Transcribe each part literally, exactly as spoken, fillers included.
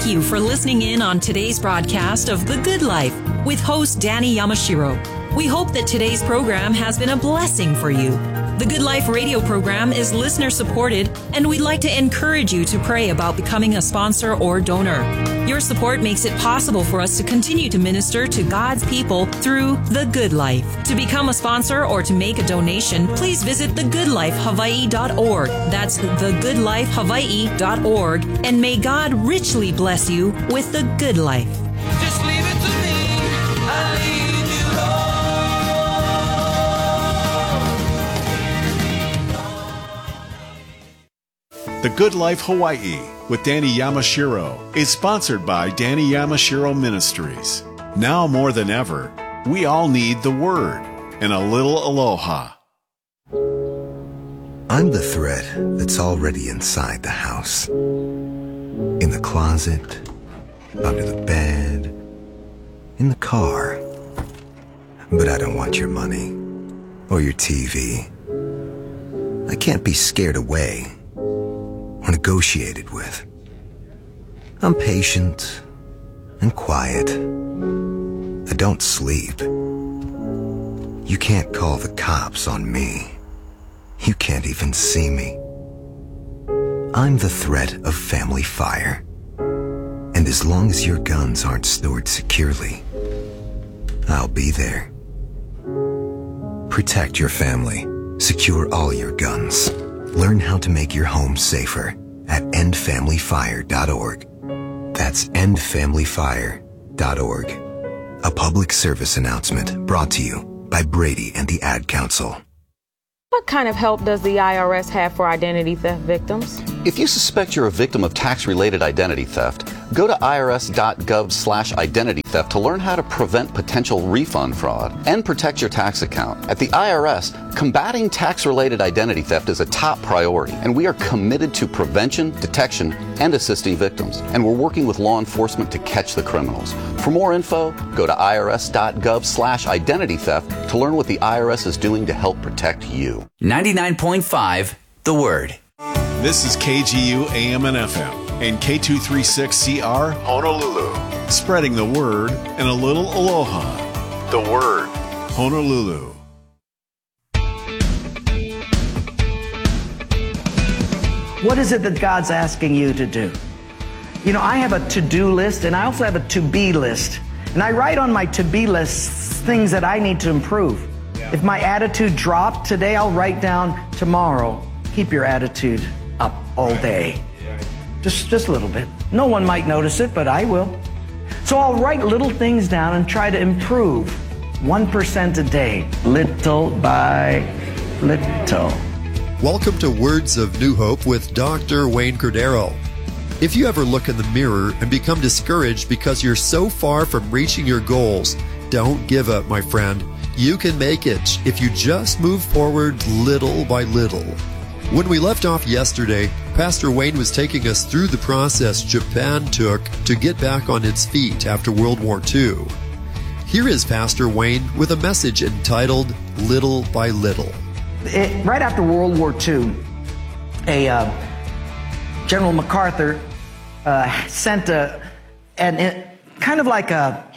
Thank you for listening in on today's broadcast of The Good Life with host Danny Yamashiro. We hope that today's program has been a blessing for you. The Good Life radio program is listener supported, and we'd like to encourage you to pray about becoming a sponsor or donor. Your support makes it possible for us to continue to minister to God's people through The Good Life. To become a sponsor or to make a donation, please visit the good life hawaii dot org. That's the good life hawaii dot org, and may God richly bless you with the good life. Just leave it to me. I'll leave you alone. The Good Life Hawaii with Danny Yamashiro is sponsored by Danny Yamashiro Ministries. Now more than ever, we all need the Word and a little aloha. I'm the thread that's already inside the house. In the closet, under the bed, in the car. But I don't want your money or your T V. I can't be scared away or negotiated with. I'm patient and quiet. I don't sleep. You can't call the cops on me. You can't even see me. I'm the threat of family fire. And as long as your guns aren't stored securely, I'll be there. Protect your family. Secure all your guns. Learn how to make your home safer at end family fire dot org. That's end family fire dot org. A public service announcement brought to you by Brady and the Ad Council. What kind of help does the I R S have for identity theft victims? If you suspect you're a victim of tax-related identity theft, go to I R S dot gov slash identity theft to learn how to prevent potential refund fraud and protect your tax account. At the I R S, combating tax-related identity theft is a top priority, and we are committed to prevention, detection, and assisting victims. And we're working with law enforcement to catch the criminals. For more info, go to I R S dot gov slash identity theft to learn what the I R S is doing to help protect you. ninety-nine point five, The Word. This is K G U A M and F M and K two thirty-six C R Honolulu. Spreading the word and a little aloha. The Word, Honolulu. What is it that God's asking you to do? You know, I have a to-do list, and I also have a to-be list. And I write on my to-be list things that I need to improve. Yeah. If my attitude dropped today, I'll write down tomorrow, keep your attitude up all day. Just, just a little bit. No one might notice it, but I will. So I'll write little things down and try to improve one percent a day, little by little. Welcome to Words of New Hope with Doctor Wayne Cordero. If you ever look in the mirror and become discouraged because you're so far from reaching your goals, don't give up, my friend. You can make it if you just move forward little by little. When we left off yesterday, Pastor Wayne was taking us through the process Japan took to get back on its feet after World War Two. Here is Pastor Wayne with a message entitled Little by Little. It, right after World War Two, a uh, General MacArthur uh, sent a, an, it, kind of like a,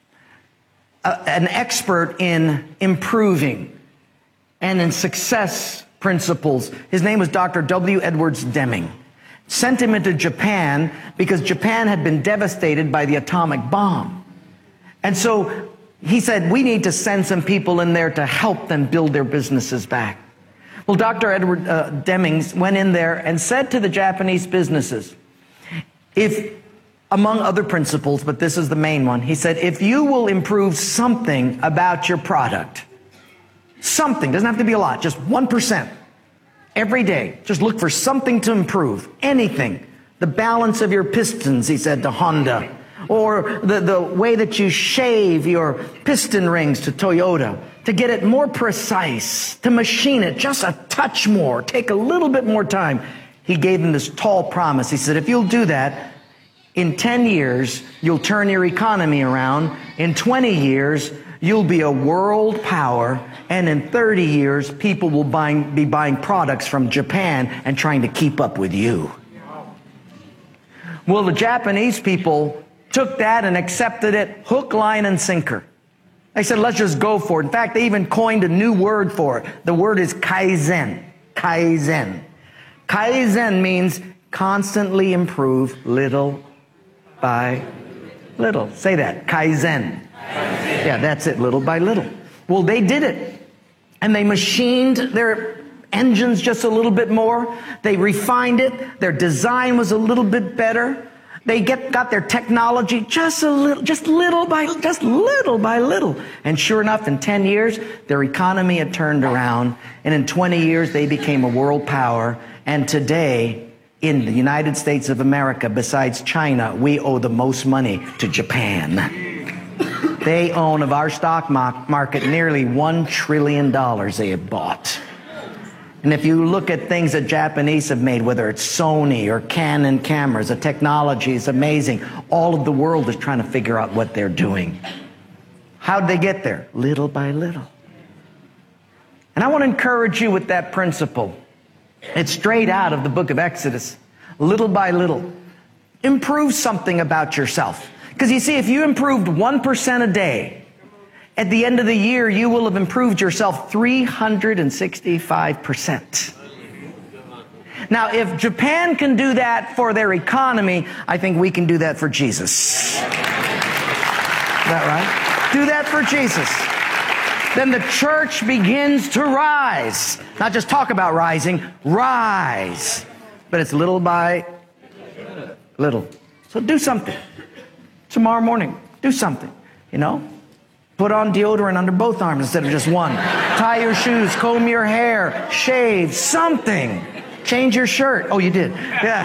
a an expert in improving and in success principles. His name was Doctor W. Edwards Deming. Sent him into Japan because Japan had been devastated by the atomic bomb. And so he said, we need to send some people in there to help them build their businesses back. Well, Doctor Edward uh, Deming went in there and said to the Japanese businesses, if, among other principles, but this is the main one, he said, if you will improve something about your product, something, doesn't have to be a lot, just one percent, every day, just look for something to improve, anything. The balance of your pistons, he said to Honda, or the, the way that you shave your piston rings to Toyota, to get it more precise, to machine it just a touch more, take a little bit more time. He gave them this tall promise. He said, if you'll do that, in ten years, you'll turn your economy around. In twenty years, you'll be a world power. And in thirty years, people will buying, be buying products from Japan and trying to keep up with you. Well, the Japanese people took that and accepted it hook, line, and sinker. They said, let's just go for it. In fact, they even coined a new word for it. The word is kaizen. Kaizen. Kaizen means constantly improve little by little. Say that. Kaizen. Kaizen. Yeah, that's it. Little by little. Well, they did it. And they machined their engines just a little bit more. They refined it. Their design was a little bit better. They get, got their technology just a little, just little by, just little by little. And sure enough, in ten years, their economy had turned around. And in twenty years, they became a world power. And today, in the United States of America, besides China, we owe the most money to Japan. They own, of our stock market, nearly one trillion dollars they have bought. And if you look at things that Japanese have made, whether it's Sony or Canon cameras, the technology is amazing. All of the world is trying to figure out what they're doing. How'd they get there? Little by little. And I want to encourage you with that principle. It's straight out of the book of Exodus. Little by little. Improve something about yourself. Because you see, if you improved one percent a day, at the end of the year, you will have improved yourself three hundred sixty-five percent. Now, if Japan can do that for their economy, I think we can do that for Jesus. Is that right? Do that for Jesus. Then the church begins to rise. Not just talk about rising, rise. But it's little by little. So do something. Tomorrow morning, do something, you know? Put on deodorant under both arms instead of just one. Tie your shoes, comb your hair, shave, something. Change your shirt. Oh, you did. Yeah.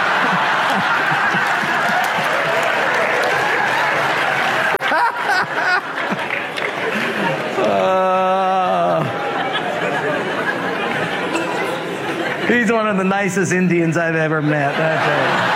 uh, he's one of the nicest Indians I've ever met. That's right.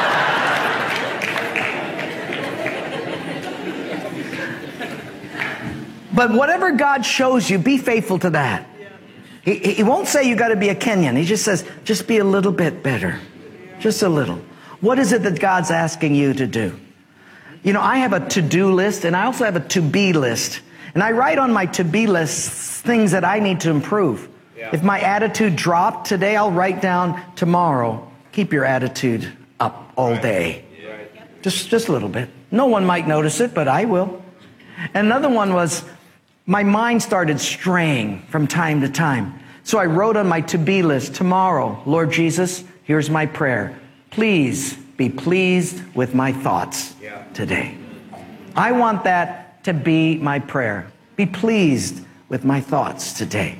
But whatever God shows you, be faithful to that. He, he won't say you got to be a Kenyan. He just says, just be a little bit better. Just a little. What is it that God's asking you to do? You know, I have a to-do list, and I also have a to-be list. And I write on my to-be list things that I need to improve. Yeah. If my attitude dropped today, I'll write down tomorrow, keep your attitude up all right. day. Right. Just, just a little bit. No one might notice it, but I will. And another one was, my mind started straying from time to time. So I wrote on my to-be list, tomorrow, Lord Jesus, here's my prayer. Please be pleased with my thoughts today. I want that to be my prayer. Be pleased with my thoughts today.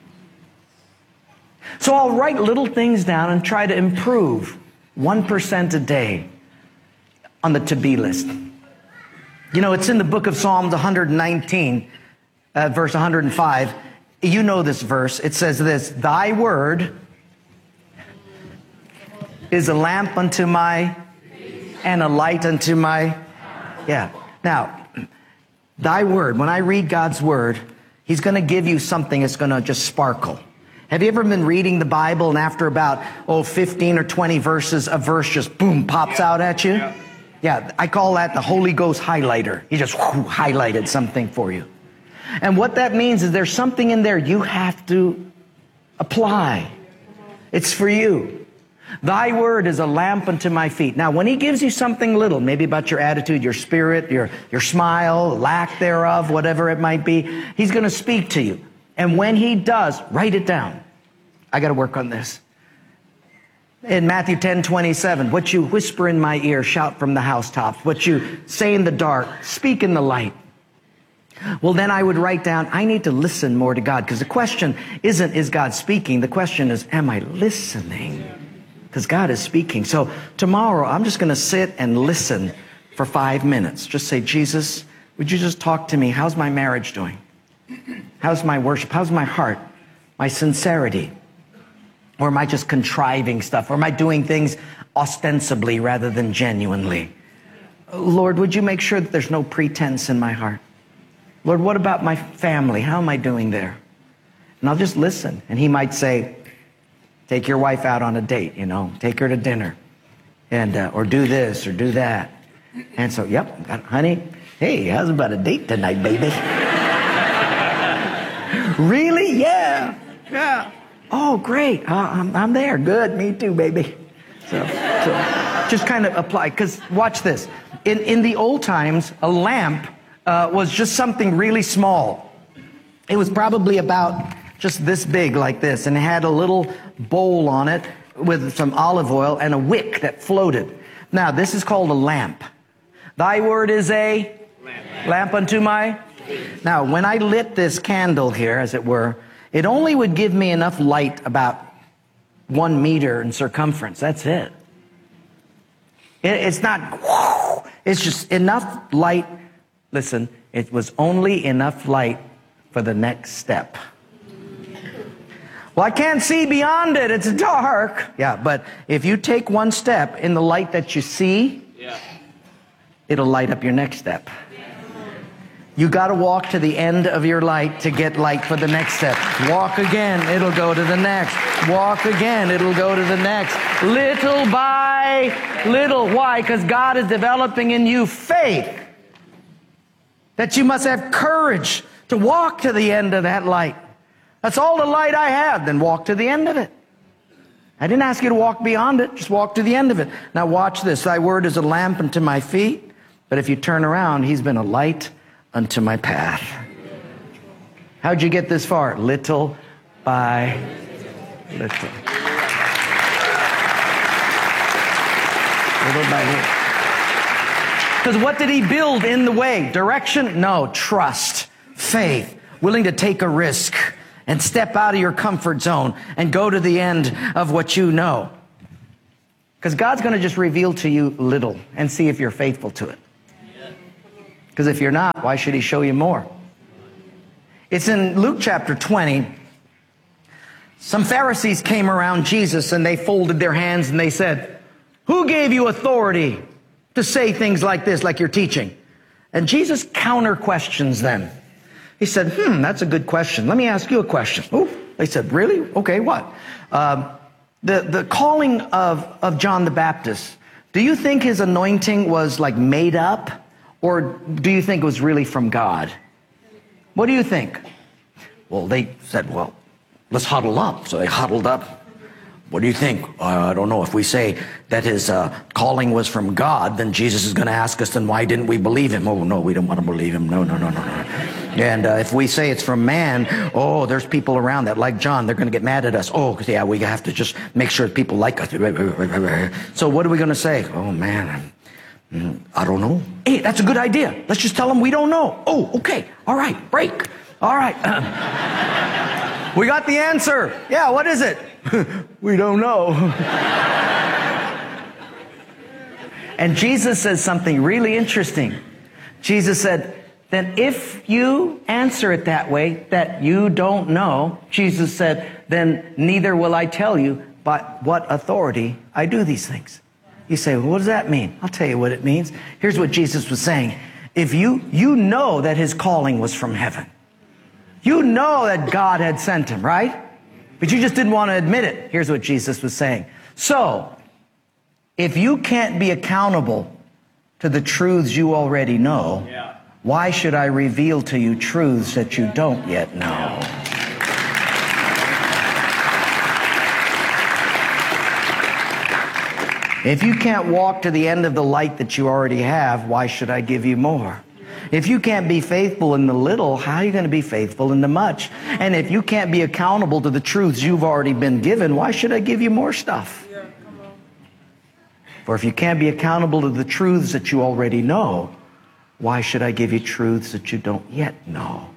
So I'll write little things down and try to improve one percent a day on the to-be list. You know, it's in the book of Psalms one nineteen. Uh, verse one hundred five, you know this verse. It says this, thy word is a lamp unto my, and a light unto my, yeah. Now, thy word, when I read God's word, he's going to give you something that's going to just sparkle. Have you ever been reading the Bible and after about, oh, fifteen or twenty verses, a verse just boom, pops out at you? Yeah, yeah, I call that the Holy Ghost highlighter. He just whoo, highlighted something for you. And what that means is there's something in there you have to apply. It's for you. Thy word is a lamp unto my feet. Now, when he gives you something little, maybe about your attitude, your spirit, your, your smile, lack thereof, whatever it might be, he's going to speak to you. And when he does, write it down. I got to work on this. In Matthew ten twenty-seven, what you whisper in my ear, shout from the housetops. What you say in the dark, speak in the light. Well, then I would write down, I need to listen more to God. Because the question isn't, is God speaking? The question is, am I listening? Because God is speaking. So tomorrow, I'm just going to sit and listen for five minutes. Just say, Jesus, would you just talk to me? How's my marriage doing? How's my worship? How's my heart? My sincerity? Or am I just contriving stuff? Or am I doing things ostensibly rather than genuinely? Lord, would you make sure that there's no pretense in my heart? Lord, what about my family? How am I doing there? And I'll just listen. And he might say, take your wife out on a date, you know, take her to dinner. And, uh, or do this or do that. And so, yep, honey, hey, how's about a date tonight, baby? Really? Yeah. Yeah. Oh, great. Uh, I'm, I'm there. Good. Me too, baby. So, so just kind of apply. Because watch this. In, in the old times, a lamp uh, was just something really small. It was probably about just this big like this. And it had a little bowl on it with some olive oil and a wick that floated. Now, this is called a lamp. Thy word is a lamp, lamp unto my... Now, when I lit this candle here, as it were, it only would give me enough light about one meter in circumference. That's it. it it's not, whoo, it's just enough light. Listen, it was only enough light for the next step. Well, I can't see beyond it. It's dark. Yeah, but if you take one step in the light that you see, yeah, it'll light up your next step. You got to walk to the end of your light to get light for the next step. Walk again, it'll go to the next. Walk again, it'll go to the next. Little by little. Why? Because God is developing in you faith. That you must have courage to walk to the end of that light. That's all the light I have. Then walk to the end of it. I didn't ask you to walk beyond it. Just walk to the end of it. Now watch this. Thy word is a lamp unto my feet. But if you turn around, he's been a light unto my path. How'd you get this far? Little by little. Little by little. Because what did he build in the way? Direction? No. Trust. Faith. Willing to take a risk and step out of your comfort zone and go to the end of what you know. Because God's going to just reveal to you little and see if you're faithful to it. Because if you're not, why should he show you more? It's in Luke chapter twenty. Some Pharisees came around Jesus and they folded their hands and they said, who gave you authority to say things like this, like you're teaching? And Jesus counter questions them. He said, hmm, that's a good question. Let me ask you a question. Oh, they said, really? Okay, what? Um, the, the calling of, of John the Baptist, do you think his anointing was like made up? Or do you think it was really from God? What do you think? Well, they said, well, let's huddle up. So they huddled up. What do you think? Uh, I don't know. If we say that his uh, calling was from God, then Jesus is going to ask us, then why didn't we believe him? Oh, no, we don't want to believe him. No, no, no, no, no. And uh, if we say it's from man, oh, there's people around that like John. They're going to get mad at us. Oh, yeah, we have to just make sure people like us. So what are we going to say? Oh, man, I don't know. Hey, that's a good idea. Let's just tell them we don't know. Oh, okay. All right. Break. All right. We got the answer. Yeah, what is it? We don't know. And Jesus says something really interesting. Jesus said, then if you answer it that way, that you don't know, Jesus said, then neither will I tell you by what authority I do these things. You say, well, what does that mean? I'll tell you what it means. Here's what Jesus was saying. If you, you know that his calling was from heaven. You know that God had sent him, right? But you just didn't want to admit it. Here's what Jesus was saying. So, if you can't be accountable to the truths you already know, yeah, why should I reveal to you truths that you don't yet know? Yeah. If you can't walk to the end of the light that you already have, why should I give you more? If you can't be faithful in the little, how are you going to be faithful in the much? And if you can't be accountable to the truths you've already been given, why should I give you more stuff? For if you can't be accountable to the truths that you already know, why should I give you truths that you don't yet know?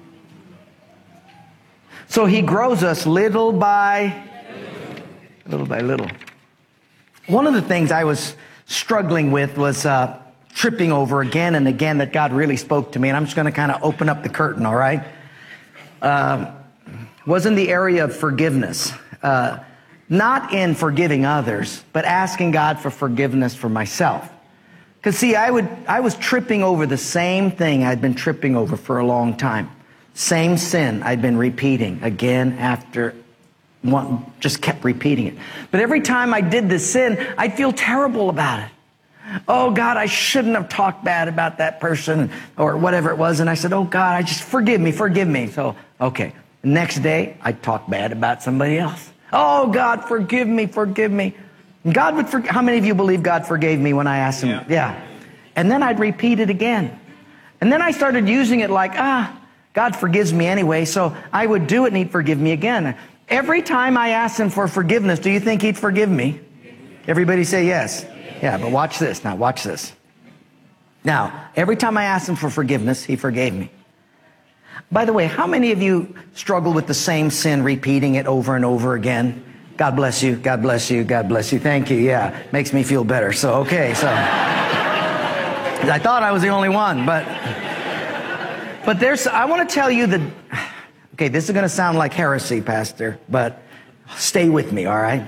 So he grows us little by little by little. One of the things I was struggling with was uh, tripping over again and again that God really spoke to me. And I'm just going to kind of open up the curtain, all right? Um, was in the area of forgiveness. Uh, not in forgiving others, but asking God for forgiveness for myself. Because see, I would, I was tripping over the same thing I'd been tripping over for a long time. Same sin I'd been repeating again after one, just kept repeating it. But every time I did this sin, I'd feel terrible about it. Oh, God, I shouldn't have talked bad about that person or whatever it was. And I said, oh, God, I just forgive me, forgive me. So, okay. The next day, I'd talk bad about somebody else. Oh, God, forgive me, forgive me. And God would forgive. How many of you believe God forgave me when I asked him? Yeah. yeah. And then I'd repeat it again. And then I started using it like, ah, God forgives me anyway. So I would do it and he'd forgive me again. Every time I asked him for forgiveness, do you think he'd forgive me? Everybody say yes. Yeah, but watch this. Now, watch this. Now, every time I asked him for forgiveness, he forgave me. By the way, how many of you struggle with the same sin, repeating it over and over again? God bless you, God bless you, God bless you. Thank you, yeah. Makes me feel better. So, okay, so. I thought I was the only one, but. But there's, I want to tell you that, okay, this is going to sound like heresy, Pastor, but stay with me, all right?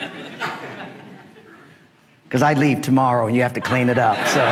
Because I leave tomorrow and you have to clean it up, so.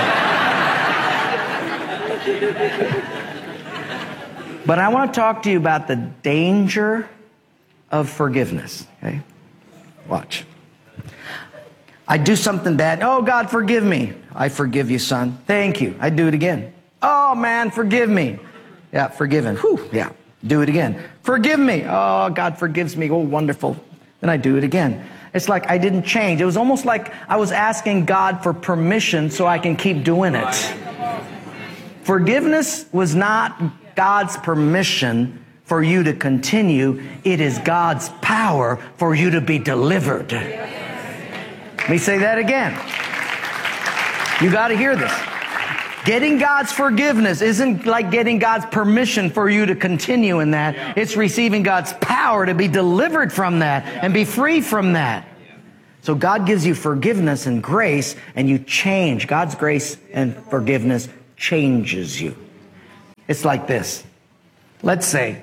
But I want to talk to you about the danger of forgiveness, okay? Watch. I do something bad. Oh, God, forgive me. I forgive you, son. Thank you. I do it again. Oh, man, forgive me. Yeah, forgiven. Whew, yeah, do it again. Forgive me. Oh, God forgives me. Oh, wonderful. Then I do it again. It's like I didn't change. It was almost like I was asking God for permission so I can keep doing it. Forgiveness was not God's permission for you to continue. It is God's power for you to be delivered. Let me say that again. You got to hear this. Getting God's forgiveness isn't like getting God's permission for you to continue in that. It's receiving God's power to be delivered from that and be free from that. So God gives you forgiveness and grace, and you change. God's grace and forgiveness changes you. It's like this. Let's say,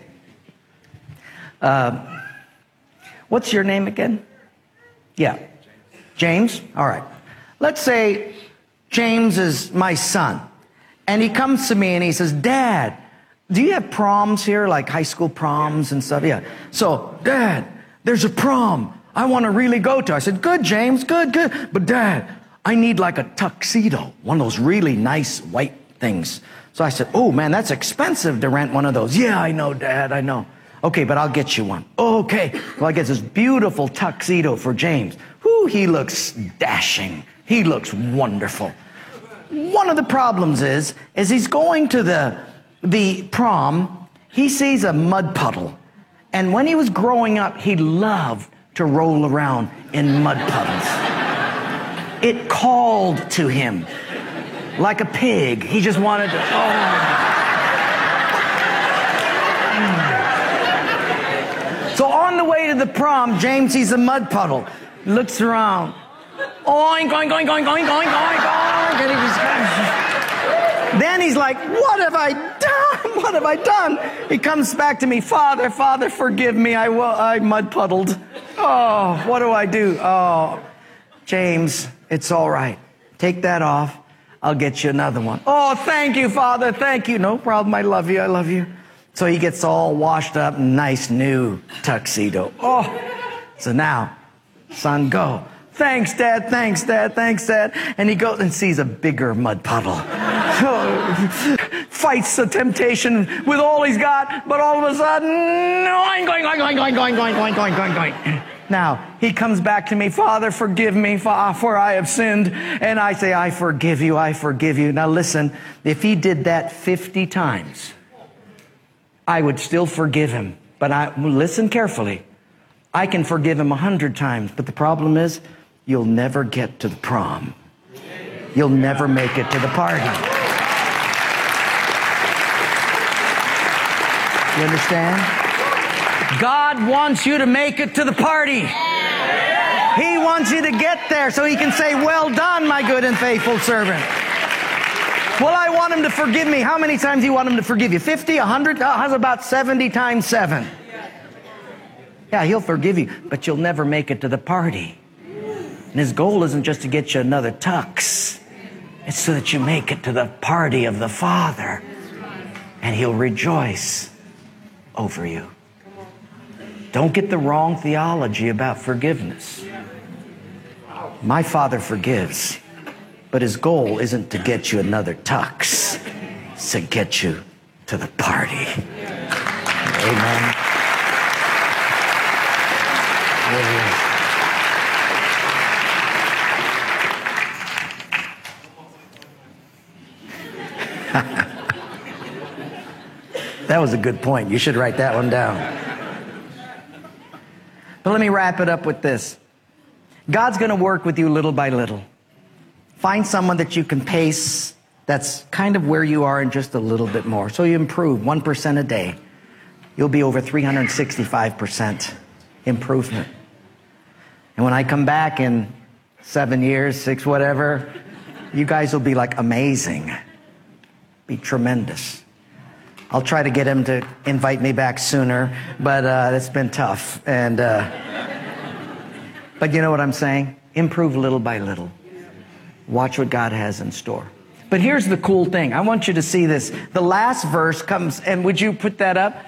uh, what's your name again? Yeah. James? All right. Let's say James is my son, and he comes to me and he says, Dad, do you have proms here, like high school proms and stuff? Yeah. So, Dad, there's a prom I want to really go to. I said, good, James, good, good. But Dad, I need like a tuxedo, one of those really nice white things. So I said, oh man, that's expensive to rent one of those. Yeah, I know, Dad, I know. Okay, but I'll get you one. Okay. Well, I get this beautiful tuxedo for James. Whoo, he looks dashing. He looks wonderful. One of the problems is, as he's going to the, the prom, he sees a mud puddle. And when he was growing up, he loved to roll around in mud puddles. It called to him like a pig. He just wanted to, oh. So on the way to the prom, James sees a mud puddle, looks around. Oink, oink, oink, oink, oink, oink, oink, oink. And he just, then he's like, what have I done? What have I done? He comes back to me, Father, Father, forgive me. I, I mud puddled. Oh, what do I do? Oh, James, it's all right. Take that off. I'll get you another one. Oh, thank you, Father. Thank you. No problem. I love you. I love you. So he gets all washed up, nice new tuxedo. Oh, so now, son, go. Thanks, Dad. Thanks, Dad. Thanks, Dad. And he goes and sees a bigger mud puddle. Fights the temptation with all he's got, but all of a sudden, oink, oink, oink, oink, oink, oink, oink, oink, oink, oink, oink. Now, he comes back to me, Father, forgive me, for I have sinned. And I say, I forgive you, I forgive you. Now listen, if he did that fifty times, I would still forgive him. But I listen carefully. I can forgive him a hundred times, but the problem is, you'll never get to the prom. You'll never make it to the party. You understand? God wants you to make it to the party. He wants you to get there so he can say, well done, my good and faithful servant. Well, I want him to forgive me. How many times do you want him to forgive you? fifty, one hundred? Oh, how's about seventy times seven? Yeah, he'll forgive you, but you'll never make it to the party. And his goal isn't just to get you another tux. It's so that you make it to the party of the Father. And he'll rejoice over you. Don't get the wrong theology about forgiveness. My Father forgives, but his goal isn't to get you another tux. It's to get you to the party. Amen. That was a good point. You should write that one down. But let me wrap it up with this. God's going to work with you little by little. Find someone that you can pace that's kind of where you are and just a little bit more. So you improve one percent a day. You'll be over three hundred sixty-five percent improvement. And when I come back in seven years, six, whatever, you guys will be like amazing. Be tremendous. I'll try to get him to invite me back sooner, but uh, it's been tough. And uh, but you know what I'm saying? Improve little by little. Watch what God has in store. But here's the cool thing. I want you to see this. The last verse comes, and would you put that up?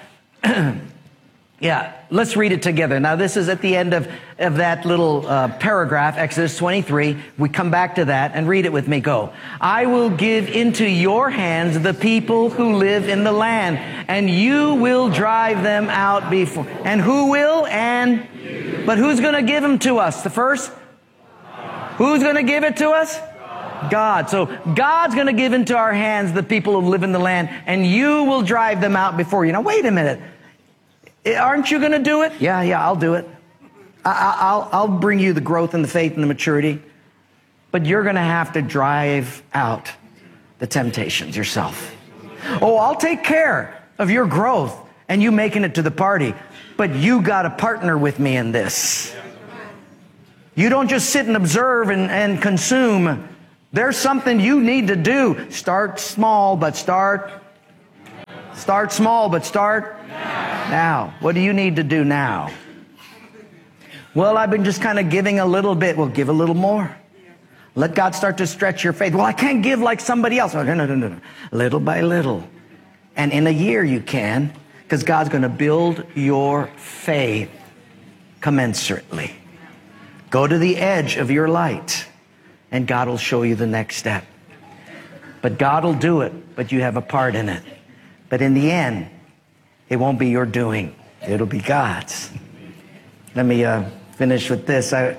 Yeah, let's read it together. Now, this is at the end of, of that little uh, paragraph, Exodus twenty-three. We come back to that and read it with me. Go. I will give into your hands the people who live in the land, and you will drive them out before. And who will? And you. But who's going to give them to us? The first? God. Who's going to give it to us? God. God. So God's going to give into our hands the people who live in the land, and you will drive them out before you. Now, wait a minute. Aren't you going to do it? Yeah, yeah, I'll do it. I, I'll, I'll bring you the growth and the faith and the maturity. But you're going to have to drive out the temptations yourself. Oh, I'll take care of your growth and you making it to the party. But you got to partner with me in this. You don't just sit and observe and, and consume. There's something you need to do. Start small, but start. Start small, but start. Now, what do you need to do now? Well, I've been just kind of giving a little bit. Well, give a little more. Let God start to stretch your faith. Well, I can't give like somebody else. No, no, no, no, no. Little by little. And in a year you can, because God's going to build your faith commensurately. Go to the edge of your light, and God will show you the next step. But God will do it, but you have a part in it. But in the end, it won't be your doing. It'll be God's. Let me uh, finish with this. I,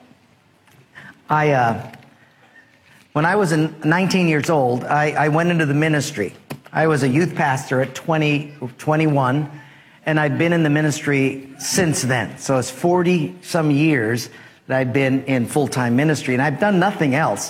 I, uh, when I was in nineteen years old, I, I went into the ministry. I was a youth pastor at twenty, twenty-one, and I'd been in the ministry since then. So it's forty some years that I've been in full-time ministry, and I've done nothing else.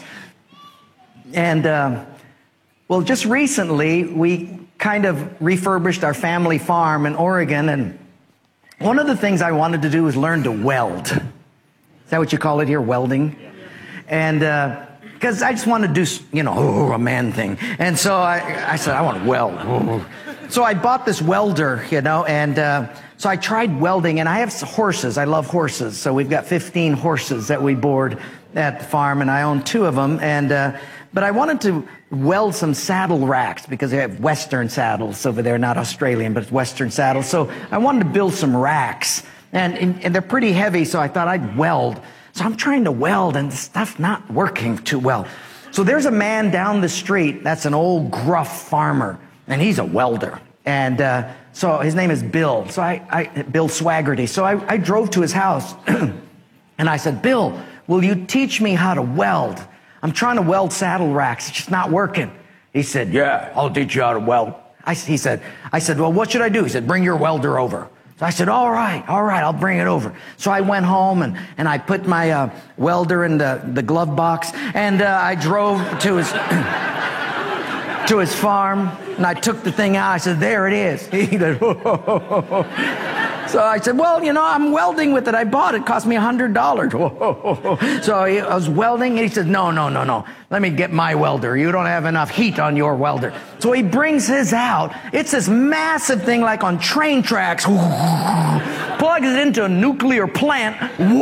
And, uh, well, just recently, we kind of refurbished our family farm in Oregon, and one of the things I wanted to do was learn to weld. Is that what you call it here, welding? And because uh, I just wanted to do, you know, oh, a man thing. And so I, I said, I want to weld. Oh. So I bought this welder, you know, and uh, so I tried welding, and I have horses. I love horses. So we've got fifteen horses that we board at the farm, and I own two of them. And uh, but I wanted to weld some saddle racks because they have Western saddles over there, not Australian, but it's Western saddles. So I wanted to build some racks, and, and, and they're pretty heavy, so I thought I'd weld. So I'm trying to weld, and the stuff's not working too well. So there's a man down the street that's an old gruff farmer, and he's a welder. And uh, so his name is Bill. So I, I Bill Swaggerty. So I, I drove to his house, and I said, Bill, will you teach me how to weld? I'm trying to weld saddle racks. It's just not working. He said, yeah, I'll teach you how to weld. I, he said, I said, well, what should I do? He said, bring your welder over. So I said, all right, all right, I'll bring it over. So I went home, and, and I put my uh, welder in the, the glove box, and uh, I drove to his, to his farm, and I took the thing out. I said, there it is. He goes, whoa, whoa, whoa, whoa. So I said, well, you know, I'm welding with it. I bought it. It cost me one hundred dollars. So I was welding, and he said, no, no, no, no. Let me get my welder. You don't have enough heat on your welder. So he brings his out. It's this massive thing like on train tracks. Plugs it into a nuclear plant.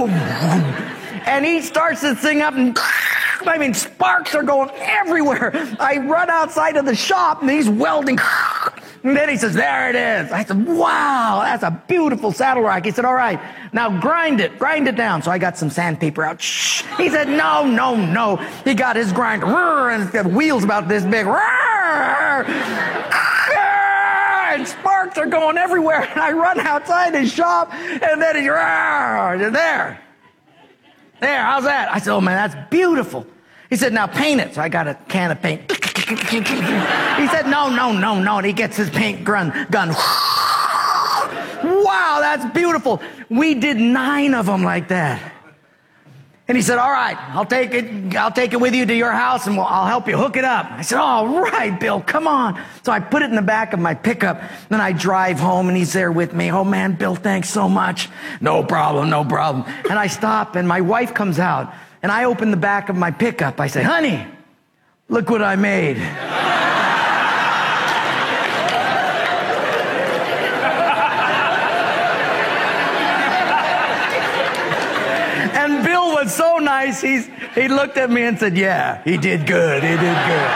And he starts this thing up, and I mean, sparks are going everywhere. I run outside of the shop, and he's welding. And then he says, there it is. I said, wow, that's a beautiful saddle rack. He said, all right, now grind it, grind it down. So I got some sandpaper out. Shh. He said, no, no, no. He got his grinder, and it's got wheels about this big. And sparks are going everywhere. And I run outside his shop, and then he's, there. There, how's that? I said, oh, man, that's beautiful. He said, now paint it. So I got a can of paint. He said, no, no, no, no. And he gets his paint gun. gun. Wow, that's beautiful. We did nine of them like that. And he said, all right, I'll take it. I'll take it with you to your house, and we'll, I'll help you hook it up. I said, all right, Bill, come on. So I put it in the back of my pickup. Then I drive home, and he's there with me. Oh, man, Bill, thanks so much. No problem, no problem. And I stop, and my wife comes out, and I open the back of my pickup. I say, honey, look what I made. And Bill was so nice, he's, he looked at me and said, yeah, he did good, he did good.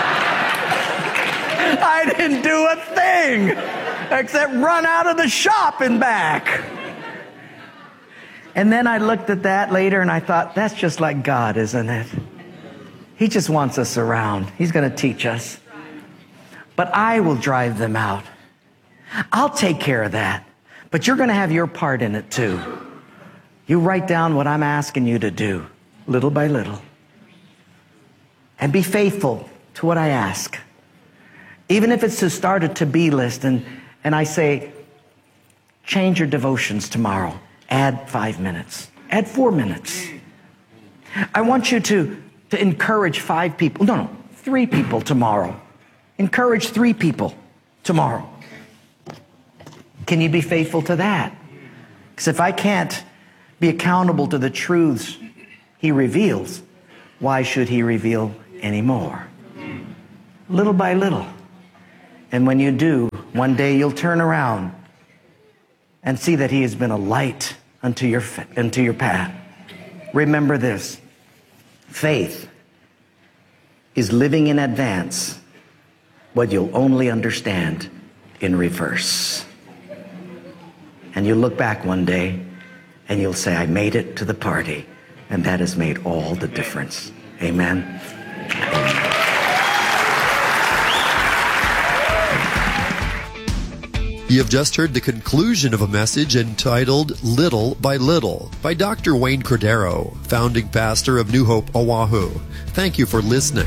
I didn't do a thing except run out of the shop and back. And then I looked at that later and I thought, that's just like God, isn't it? He just wants us around. He's going to teach us. But I will drive them out. I'll take care of that. But you're going to have your part in it too. You write down what I'm asking you to do, little by little. And be faithful to what I ask. Even if it's to start a to-be list, and, and I say, change your devotions tomorrow. Add five minutes. Add four minutes. I want you to, to encourage five people. No, no, three people tomorrow. Encourage three people tomorrow. Can you be faithful to that? Because if I can't be accountable to the truths he reveals, why should he reveal any more? Little by little. And when you do, one day you'll turn around and see that he has been a light unto your, unto your path. Remember this. Faith is living in advance what you'll only understand in reverse. And you look back one day and you'll say, I made it to the party, and that has made all the difference. Amen. You have just heard the conclusion of a message entitled Little by Little by Doctor Wayne Cordero, founding pastor of New Hope, Oahu. Thank you for listening.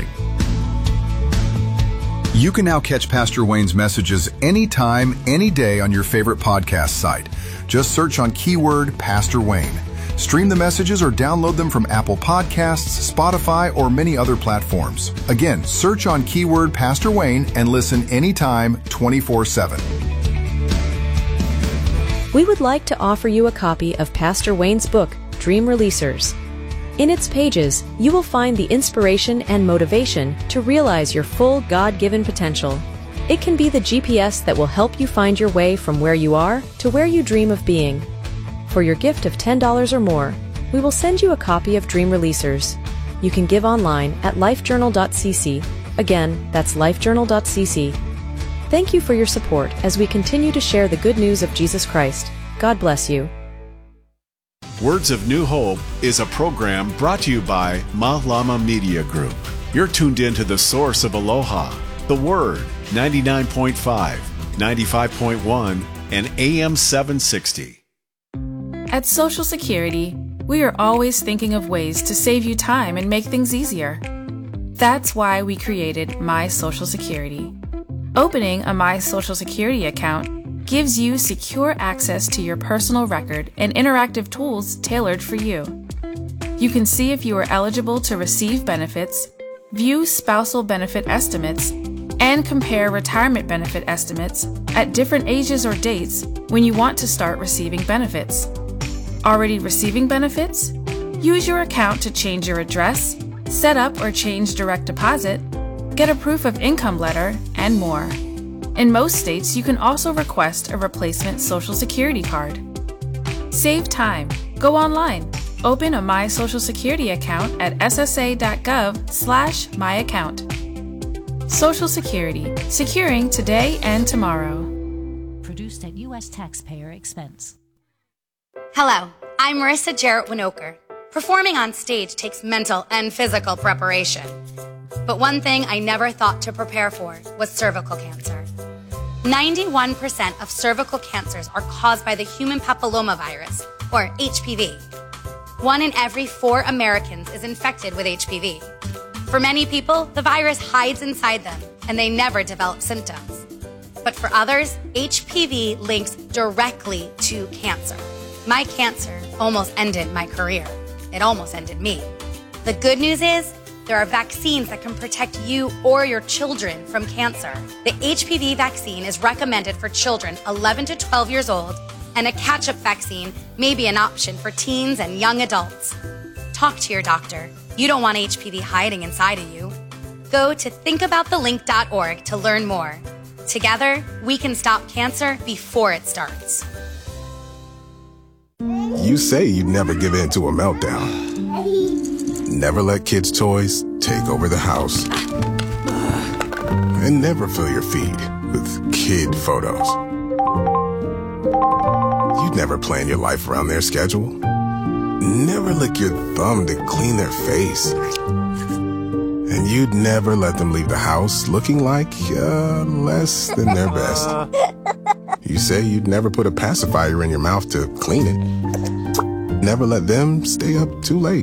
You can now catch Pastor Wayne's messages anytime, any day on your favorite podcast site. Just search on keyword Pastor Wayne. Stream the messages or download them from Apple Podcasts, Spotify, or many other platforms. Again, search on keyword Pastor Wayne and listen anytime, twenty-four seven. We would like to offer you a copy of Pastor Wayne's book, Dream Releasers. In its pages, you will find the inspiration and motivation to realize your full God-given potential. It can be the G P S that will help you find your way from where you are to where you dream of being. For your gift of ten dollars or more, we will send you a copy of Dream Releasers. You can give online at lifejournal dot c c. Again, that's lifejournal dot c c. Thank you for your support as we continue to share the good news of Jesus Christ. God bless you. Words of New Hope is a program brought to you by Mahlama Media Group. You're tuned in to the source of Aloha, the Word, ninety-nine point five, ninety-five point one, and A M seven sixty. At Social Security, we are always thinking of ways to save you time and make things easier. That's why we created My Social Security. Opening a My Social Security account gives you secure access to your personal record and interactive tools tailored for you. You can see if you are eligible to receive benefits, view spousal benefit estimates, and compare retirement benefit estimates at different ages or dates when you want to start receiving benefits. Already receiving benefits? Use your account to change your address, set up or change direct deposit, get a proof of income letter, and more. In most states, you can also request a replacement Social Security card. Save time. Go online. Open a My Social Security account at s s a dot gov slash my account. Social Security, securing today and tomorrow. Produced at U S taxpayer expense. Hello, I'm Marissa Jarrett Winokur. Performing on stage takes mental and physical preparation. But one thing I never thought to prepare for was cervical cancer. ninety-one percent of cervical cancers are caused by the human papillomavirus, or H P V. One in every four Americans is infected with H P V. For many people, the virus hides inside them and they never develop symptoms. But for others, H P V links directly to cancer. My cancer almost ended my career. It almost ended me. The good news is, there are vaccines that can protect you or your children from cancer. The H P V vaccine is recommended for children eleven to twelve years old, and a catch-up vaccine may be an option for teens and young adults. Talk to your doctor. You don't want H P V hiding inside of you. Go to think about the link dot org to learn more. Together, we can stop cancer before it starts. You say you'd never give in to a meltdown. Never let kids' toys take over the house. And never fill your feed with kid photos. You'd never plan your life around their schedule. Never lick your thumb to clean their face. And you'd never let them leave the house looking like uh, less than their best. You say you'd never put a pacifier in your mouth to clean it. Never let them stay up too late.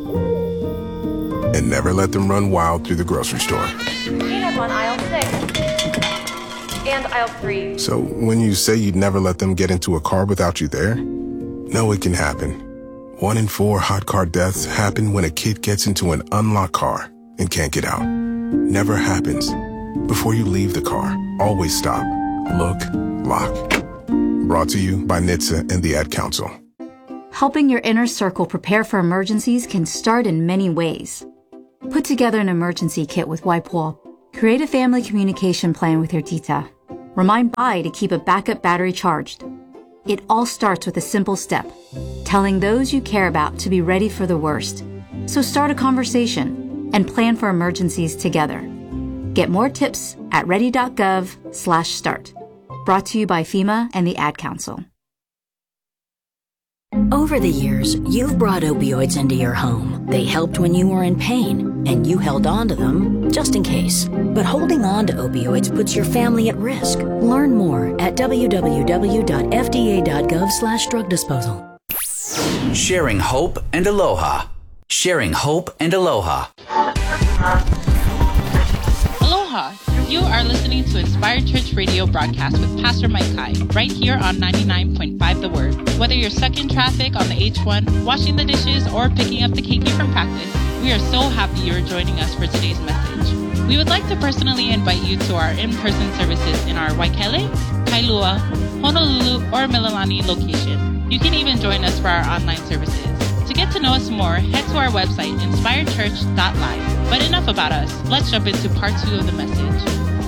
And never let them run wild through the grocery store. Peanuts on aisle six. And aisle three. So when you say you'd never let them get into a car without you there, no, it can happen. One in four hot car deaths happen when a kid gets into an unlocked car and can't get out. Never happens. Before you leave the car, always stop, look, lock. Brought to you by N H T S A and the Ad Council. Helping your inner circle prepare for emergencies can start in many ways. Put together an emergency kit with Wipewool. Create a family communication plan with your tita. Remind Bai to keep a backup battery charged. It all starts with a simple step, telling those you care about to be ready for the worst. So start a conversation and plan for emergencies together. Get more tips at ready.gov slash start. Brought to you by FEMA and the Ad Council. Over the years, you've brought opioids into your home. They helped when you were in pain, and you held on to them just in case. But holding on to opioids puts your family at risk. Learn more at www.fda.gov slash drug disposal. Sharing hope and aloha. Sharing hope and aloha. Aloha. You are listening to Inspired Church Radio broadcast with Pastor Mike Kai, right here on ninety-nine point five The Word. Whether you're stuck in traffic on the H one, washing the dishes, or picking up the keiki from practice, we are so happy you're joining us for today's message. We would like to personally invite you to our in-person services in our Waikele, Kailua, Honolulu, or Mililani location. You can even join us for our online services. To get to know us more, head to our website, inspired church dot live. But enough about us. Let's jump into part two of the message.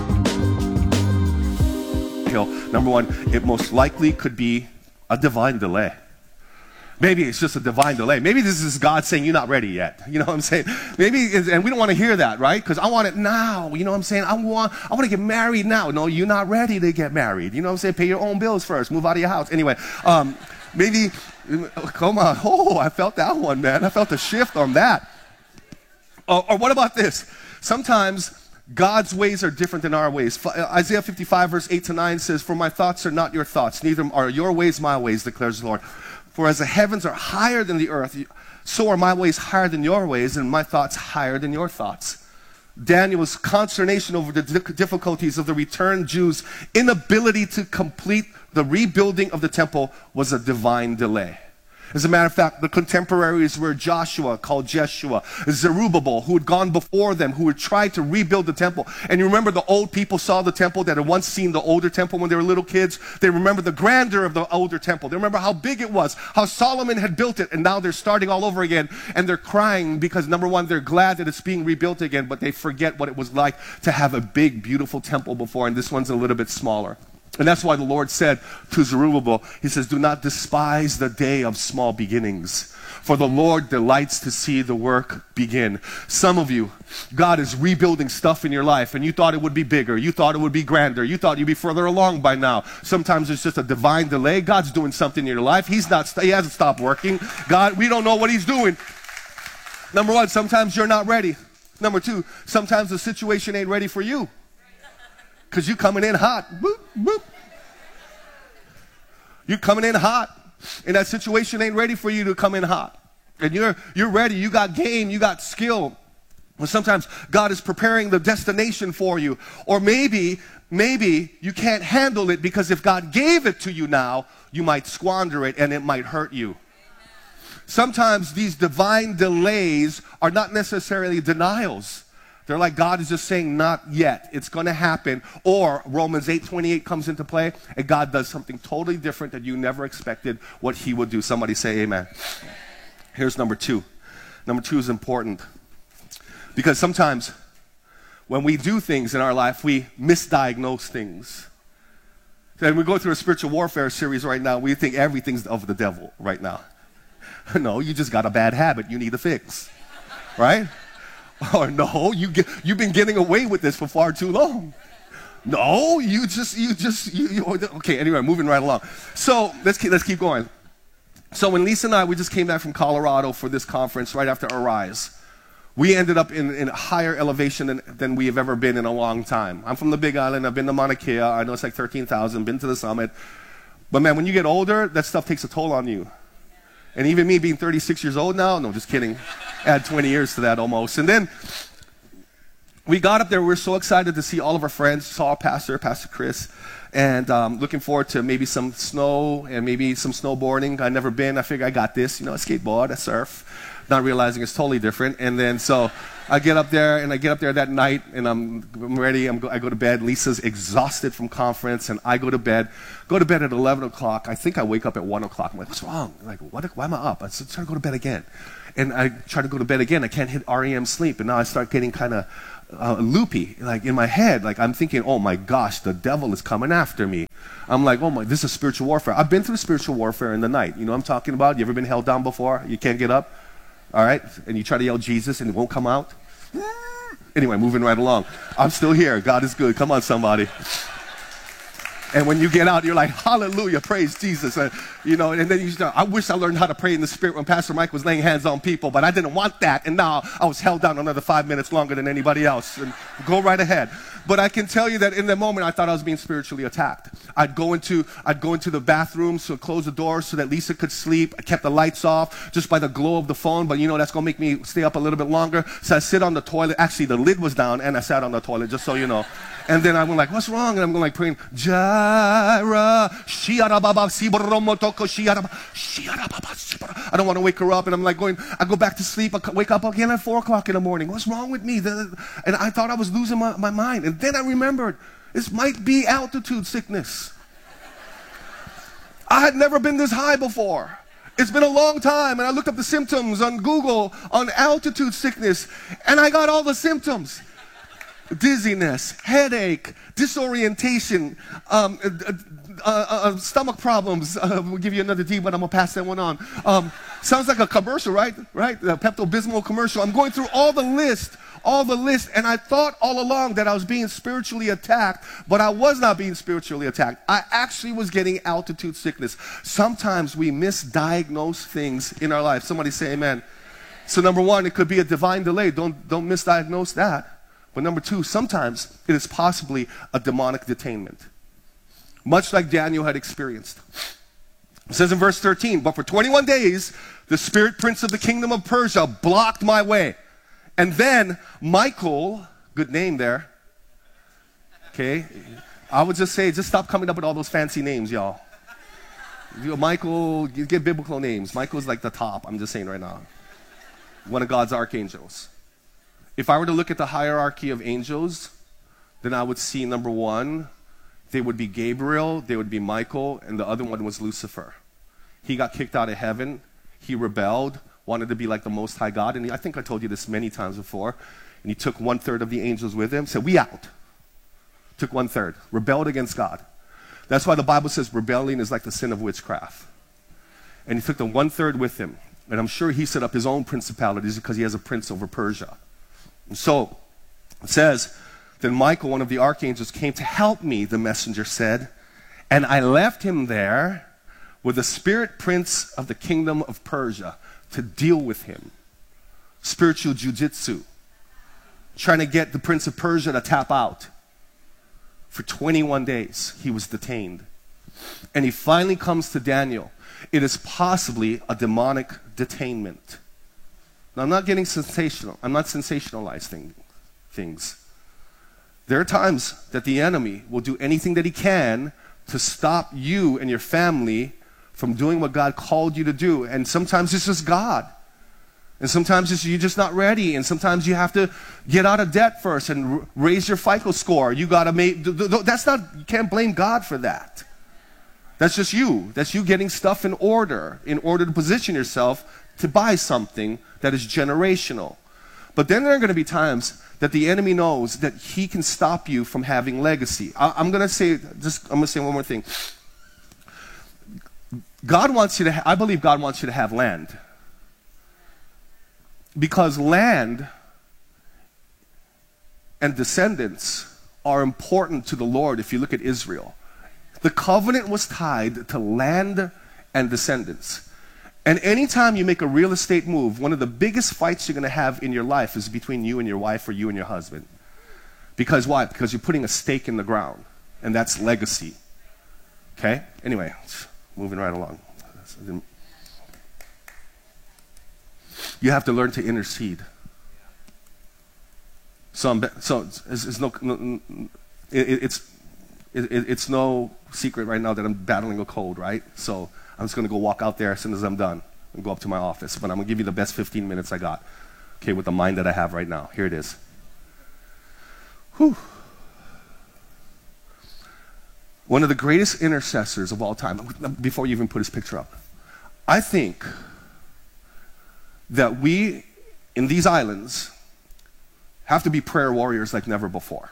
Number one, it most likely could be a divine delay. Maybe it's just a divine delay. Maybe this is God saying, you're not ready yet. You know what I'm saying? Maybe, it's, and we don't want to hear that, right? Because I want it now. You know what I'm saying? I want I want to get married now. No, you're not ready to get married. You know what I'm saying? Pay your own bills first. Move out of your house. Anyway, um, maybe, come on. Oh, I felt that one, man. I felt a shift on that. Or, or what about this? Sometimes God's ways are different than our ways. Isaiah fifty-five verse eight to nine says, for my thoughts are not your thoughts, neither are your ways my ways, declares the Lord. For as the heavens are higher than the earth, so are my ways higher than your ways, and my thoughts higher than your thoughts. Daniel's consternation over the difficulties of the returned Jews' inability to complete the rebuilding of the temple was a divine delay. As a matter of fact, the contemporaries were Joshua, called Jeshua, Zerubbabel, who had gone before them, who had tried to rebuild the temple. And you remember the old people saw the temple that had once seen the older temple when they were little kids. They remember the grandeur of the older temple. They remember how big it was, how Solomon had built it, and now they're starting all over again. And they're crying because, number one, they're glad that it's being rebuilt again, but they forget what it was like to have a big, beautiful temple before, and this one's a little bit smaller. And that's why the Lord said to Zerubbabel, he says, do not despise the day of small beginnings. For the Lord delights to see the work begin. Some of you, God is rebuilding stuff in your life, and you thought it would be bigger. You thought it would be grander. You thought you'd be further along by now. Sometimes it's just a divine delay. God's doing something in your life. He's not, he hasn't stopped working. God, we don't know what he's doing. Number one, sometimes you're not ready. Number two, sometimes the situation ain't ready for you. Because you're coming in hot. Boop, boop. You're coming in hot. And that situation ain't ready for you to come in hot. And you're, you're ready. You got game. You got skill. Well, sometimes God is preparing the destination for you. Or maybe, maybe you can't handle it because if God gave it to you now, you might squander it and it might hurt you. Sometimes these divine delays are not necessarily denials. They're like God is just saying, not yet. It's going to happen. Or Romans eight twenty-eight comes into play, and God does something totally different that you never expected what he would do. Somebody say amen. Here's number two. Number two is important. Because sometimes when we do things in our life, we misdiagnose things. And we go through a spiritual warfare series right now. We think everything's of the devil right now. No, you just got a bad habit you need to fix. Right? Or no, you get, you've been getting away with this for far too long. No, you just, you just, you, you, okay, anyway, moving right along. So let's keep, let's keep going. So when Lisa and I, we just came back from Colorado for this conference right after Arise. We ended up in, in a higher elevation than, than we have ever been in a long time. I'm from the Big Island. I've been to Mauna Kea. I know it's like thirteen thousand, been to the summit. But man, when you get older, that stuff takes a toll on you. And even me being thirty-six years old now, no, just kidding. Add twenty years to that almost. And then we got up there. We were so excited to see all of our friends, saw our pastor, Pastor Chris, and um, looking forward to maybe some snow and maybe some snowboarding. I'd never been. I figured I got this. You know, I skateboard, I surf. Not realizing it's totally different. And then so I get up there, and I get up there that night, and I'm, I'm ready. I'm go, I go to bed. Lisa's exhausted from conference, and I go to bed. Go to bed at eleven o'clock. I think I wake up at one o'clock. I'm like, what's wrong? I'm like, what, why am I up? I said, try to go to bed again. And I try to go to bed again. I can't hit R E M sleep. And now I start getting kind of uh, loopy, like in my head. Like I'm thinking, oh my gosh, the devil is coming after me. I'm like, oh my, this is spiritual warfare. I've been through spiritual warfare in the night. You know what I'm talking about? You ever been held down before? You can't get up? All right? And you try to yell Jesus and it won't come out? Anyway, moving right along. I'm still here. God is good. Come on, somebody. And when you get out, you're like, hallelujah, praise Jesus. Uh, you know, and then you start, I wish I learned how to pray in the Spirit when Pastor Mike was laying hands on people, but I didn't want that. And now I was held down another five minutes longer than anybody else. And go right ahead. But I can tell you that in the moment, I thought I was being spiritually attacked. I'd go into, I'd go into the bathroom, so close the door so that Lisa could sleep. I kept the lights off just by the glow of the phone, but you know, that's going to make me stay up a little bit longer. So I sit on the toilet. Actually, the lid was down, and I sat on the toilet, just so you know. And then I'm like, what's wrong? And I'm going like praying, Jireh, Shiarababa, Siboromotoko, Shiarababa, Shiarababa. I don't want to wake her up. And I'm like going, I go back to sleep. I wake up again at four o'clock in the morning. What's wrong with me? And I thought I was losing my, my mind. And then I remembered, this might be altitude sickness. I had never been this high before. It's been a long time. And I looked up the symptoms on Google on altitude sickness. And I got all the symptoms. Dizziness, headache, disorientation, um, uh, uh, uh, stomach problems. Uh, we'll give you another D, but I'm going to pass that one on. Um, sounds like a commercial, right? Right? The Pepto-Bismol commercial. I'm going through all the list, all the list, and I thought all along that I was being spiritually attacked, but I was not being spiritually attacked. I actually was getting altitude sickness. Sometimes we misdiagnose things in our life. Somebody say amen. So number one, it could be a divine delay. Don't, don't misdiagnose that. But number two, sometimes it is possibly a demonic detainment. Much like Daniel had experienced. It says in verse thirteen, but for twenty-one days, the spirit prince of the kingdom of Persia blocked my way. And then Michael, good name there. Okay. I would just say, just stop coming up with all those fancy names, y'all. You know, Michael, you get biblical names. Michael's like the top, I'm just saying right now. One of God's archangels. If I were to look at the hierarchy of angels, then I would see number one, they would be Gabriel, they would be Michael, and the other one was Lucifer. He got kicked out of heaven. He rebelled, wanted to be like the Most High God. And he, I think I told you this many times before. And he took one third of the angels with him, said, we out. Took one third, rebelled against God. That's why the Bible says rebellion is like the sin of witchcraft. And he took the one third with him. And I'm sure he set up his own principalities because he has a prince over Persia. And so it says, then Michael, one of the archangels, came to help me, the messenger said, and I left him there with the spirit prince of the kingdom of Persia to deal with him. Spiritual jujitsu. Trying to get the prince of Persia to tap out. For twenty-one days, he was detained. And he finally comes to Daniel. It is possibly a demonic detainment. Now, I'm not getting sensational. I'm not sensationalizing things. There are times that the enemy will do anything that he can to stop you and your family from doing what God called you to do. And sometimes it's just God. And sometimes it's, you're just not ready. And sometimes you have to get out of debt first and r- raise your FICO score. You got to make, th- th- that's not, you can't blame God for that. That's just you. That's you getting stuff in order, in order to position yourself to buy something that is generational. But then there are going to be times that the enemy knows that he can stop you from having legacy. I, I'm going to say, just, I'm going to say one more thing. God wants you to, ha- I believe God wants you to have land. Because land and descendants are important to the Lord if you look at Israel. The covenant was tied to land and descendants. And anytime you make a real estate move, one of the biggest fights you're going to have in your life is between you and your wife or you and your husband. Because why? Because you're putting a stake in the ground. And that's legacy. Okay? Anyway, moving right along. You have to learn to intercede. So, I'm, so it's, it's no, no it, it's it, it's no secret right now that I'm battling a cold, right? So I'm just going to go walk out there as soon as I'm done and go up to my office. But I'm going to give you the best fifteen minutes I got, okay, with the mind that I have right now. Here it is. Whew. One of the greatest intercessors of all time, before you even put his picture up, I think that we, in these islands, have to be prayer warriors like never before.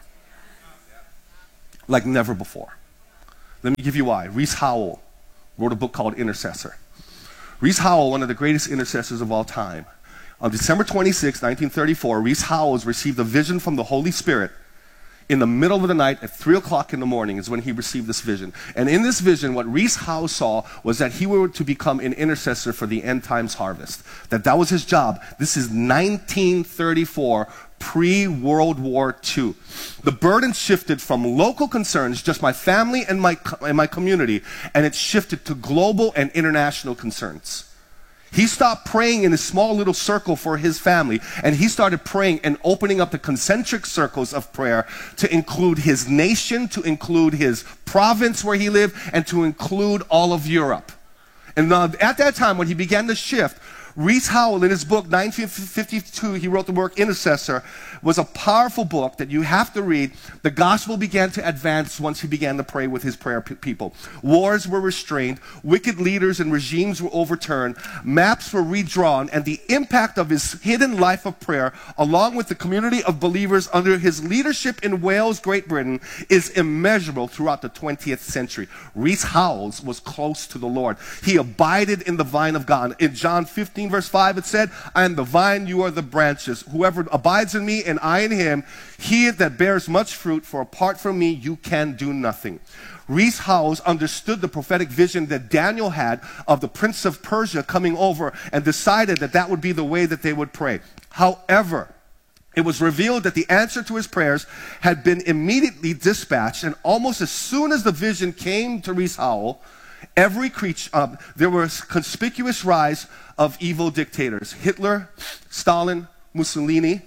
Like never before. Let me give you why. Rees Howell wrote a book called Intercessor. Rees Howell, one of the greatest intercessors of all time. On December twenty-sixth, nineteen thirty-four, Rees Howell received a vision from the Holy Spirit. In the middle of the night, at three o'clock in the morning, is when he received this vision. And in this vision, what Rees Howell saw was that he were to become an intercessor for the end times harvest. That that was his job. This is nineteen thirty-four, pre-World War Two. The burden shifted from local concerns, just my family and my, and my community, and it shifted to global and international concerns. He stopped praying in a small little circle for his family, and he started praying and opening up the concentric circles of prayer to include his nation, to include his province where he lived, and to include all of Europe. And uh, at that time, when he began to shift, Rees Howell, in his book, nineteen fifty-two, he wrote the work Intercessor, was a powerful book that you have to read. The gospel began to advance once he began to pray with his prayer pe- people. Wars were restrained, wicked leaders and regimes were overturned, maps were redrawn, and the impact of his hidden life of prayer, along with the community of believers under his leadership in Wales, Great Britain, is immeasurable throughout the twentieth century. Rees Howell was close to the Lord. He abided in the vine of God. In John fifteen, verse five, it said, I am the vine, you are the branches. Whoever abides in me and I in him, he that bears much fruit, for apart from me you can do nothing. Rees Howell understood the prophetic vision that Daniel had of the prince of Persia coming over and decided that that would be the way that they would pray. However, it was revealed that the answer to his prayers had been immediately dispatched, and almost as soon as the vision came to Rees Howell, every creature, uh, there was conspicuous rise of evil dictators. Hitler, Stalin, Mussolini,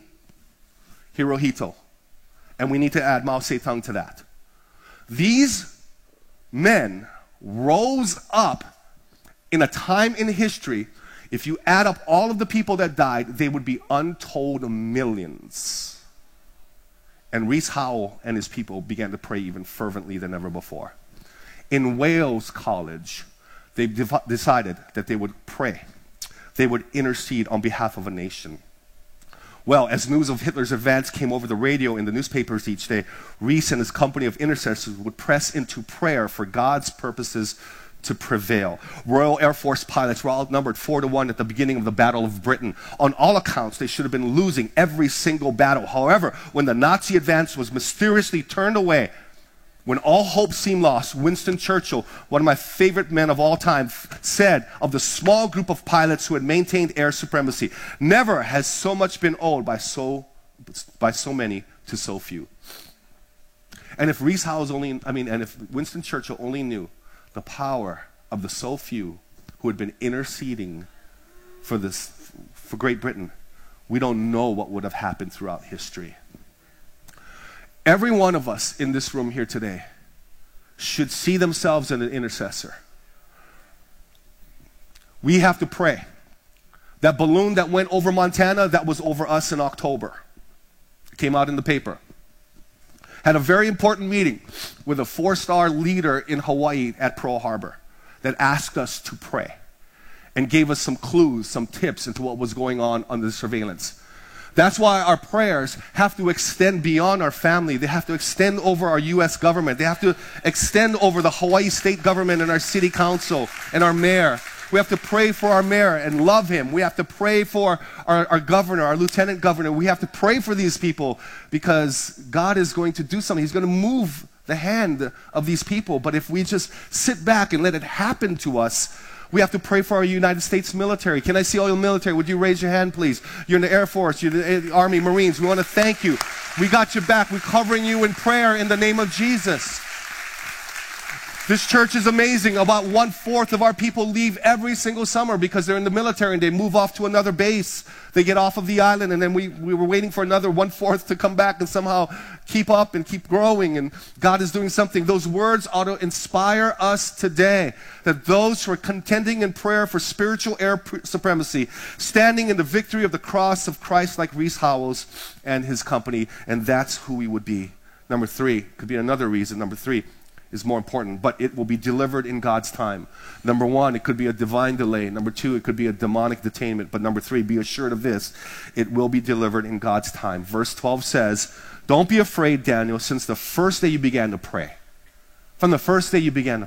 Hirohito. And we need to add Mao Zedong to that. These men rose up in a time in history. If you add up all of the people that died, they would be untold millions. And Rees Howell and his people began to pray even fervently than ever before. In Wales College, they dev- decided that they would pray. They would intercede on behalf of a nation. Well, as news of Hitler's advance came over the radio in the newspapers each day, Rees and his company of intercessors would press into prayer for God's purposes to prevail. Royal Air Force pilots were outnumbered four to one at the beginning of the Battle of Britain. On all accounts, they should have been losing every single battle. However, when the Nazi advance was mysteriously turned away, when all hope seemed lost, Winston Churchill, one of my favorite men of all time, said of the small group of pilots who had maintained air supremacy, never has so much been owed by so, by so many to so few. And if Rees Howells only, I mean, and if Winston Churchill only knew the power of the so few who had been interceding for this, for Great Britain, we don't know what would have happened throughout history. Every one of us in this room here today should see themselves as an intercessor. We have to pray. That balloon that went over Montana, that was over us in October. It came out in the paper. Had a very important meeting with a four-star leader in Hawaii at Pearl Harbor that asked us to pray and gave us some clues, some tips into what was going on under surveillance. That's why our prayers have to extend beyond our family. They have to extend over our U S government. They have to extend over the Hawaii state government and our city council and our mayor. We have to pray for our mayor and love him. We have to pray for our, our governor, our lieutenant governor. We have to pray for these people because God is going to do something. He's going to move the hand of these people. But if we just sit back and let it happen to us, we have to pray for our United States military. Can I see all your military? Would you raise your hand, please? You're in the Air Force, you're in the Army, Marines. We want to thank you. We got your back. We're covering you in prayer in the name of Jesus. This church is amazing. About one-fourth of our people leave every single summer because they're in the military and they move off to another base. They get off of the island and then we, we were waiting for another one-fourth to come back and somehow keep up and keep growing. And God is doing something. Those words ought to inspire us today. That those who are contending in prayer for spiritual air supremacy, standing in the victory of the cross of Christ like Rees Howells and his company, and that's who we would be. Number three, could be another reason. Number three is more important, but it will be delivered in God's time. Number one, it could be a divine delay. Number two, it could be a demonic detainment. But number three, be assured of this, it will be delivered in God's time. Verse twelve says, don't be afraid, Daniel, since the first day you began to pray. From the first day you began to